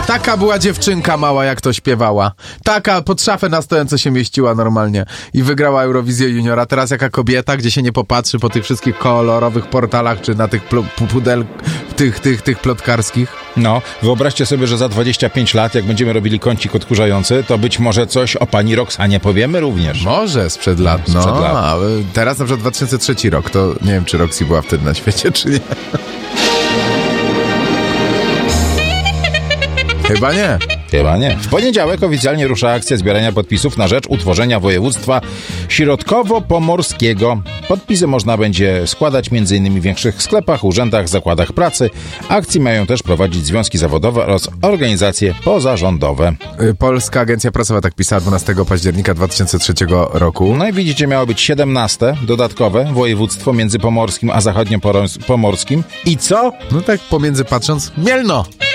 Taka była dziewczynka mała, jak to śpiewała. Taka pod szafę na stojąco się mieściła normalnie. I wygrała Eurowizję Juniora. Teraz jaka kobieta, gdzie się nie popatrzy po tych wszystkich kolorowych portalach, czy na tych tych plotkarskich. No, wyobraźcie sobie, że za 25 lat, jak będziemy robili kącik odkurzający, to być może coś o pani Roxanie powiemy również. Może sprzed lat, no. Sprzed lat. A teraz na przykład 2003 rok, to nie wiem, czy Roxy była wtedy na świecie, czy nie. Chyba nie. Chyba nie. W poniedziałek oficjalnie rusza akcja zbierania podpisów na rzecz utworzenia województwa środkowo-pomorskiego. Podpisy można będzie składać m.in. w większych sklepach, urzędach, zakładach pracy. Akcji mają też prowadzić związki zawodowe oraz organizacje pozarządowe. Polska Agencja Prasowa tak pisała 12 października 2003 roku. No i widzicie, miało być 17. dodatkowe województwo między pomorskim a zachodniopomorskim. I co? No tak pomiędzy patrząc, Mielno!